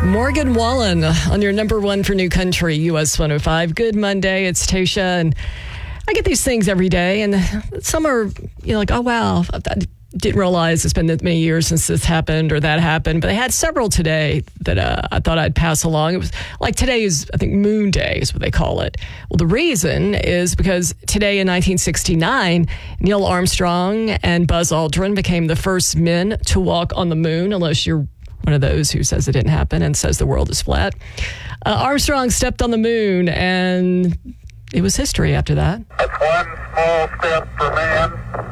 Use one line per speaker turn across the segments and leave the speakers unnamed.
Morgan Wallen on your number one for New Country, US 105. Good Monday. It's Tasha, and I get these things every day, and some are, like, oh, wow, I didn't realize it's been that many years since this happened or that happened. But I had several today that I thought I'd pass along. It was like today is, I think, Moon Day is what they call it. Well, the reason is because today in 1969, Neil Armstrong and Buzz Aldrin became the first men to walk on the moon, unless you're one of those who says it didn't happen and says the world is flat. Armstrong stepped on the moon, and it was history after that.
That's one small step for man,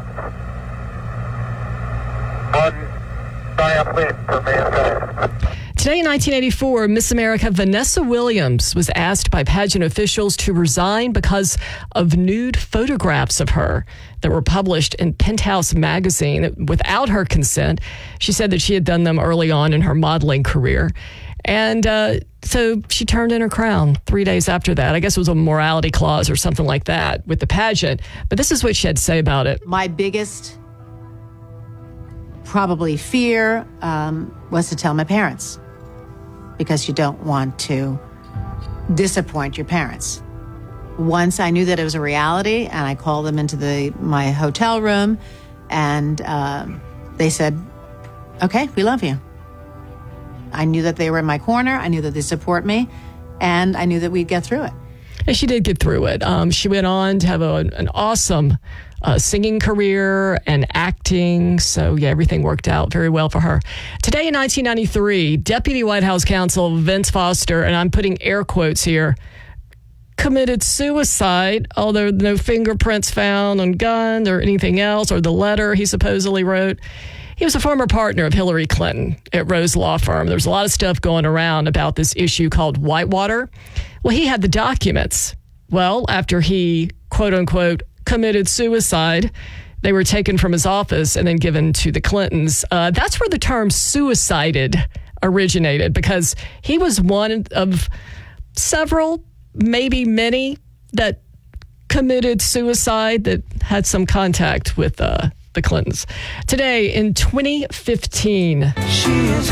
one giant leap for mankind.
Today in 1984, Miss America Vanessa Williams was asked by pageant officials to resign because of nude photographs of her that were published in Penthouse magazine without her consent. She said that she had done them early on in her modeling career. And so she turned in her crown 3 days after that. I guess it was a morality clause or something like that with the pageant. But this is what she had to say about it.
My biggest probably fear was to tell my parents, because you don't want to disappoint your parents. Once I knew that it was a reality, and I called them into my hotel room, and they said, okay, we love you. I knew that they were in my corner. I knew that they support me, and I knew that we'd get through it.
And she did get through it. She went on to have an awesome singing career and acting. So, yeah, everything worked out very well for her. Today in 1993, Deputy White House Counsel Vince Foster, and I'm putting air quotes here, committed suicide, although no fingerprints found on gun or anything else, or the letter he supposedly wrote. He was a former partner of Hillary Clinton at Rose Law Firm. There's a lot of stuff going around about this issue called Whitewater. Well, he had the documents. Well, after he, quote unquote, committed suicide, they were taken from his office and then given to the Clintons. That's where the term suicided originated, because he was one of several, maybe many, that committed suicide that had some contact with the Clintons. Today in 2015.
She is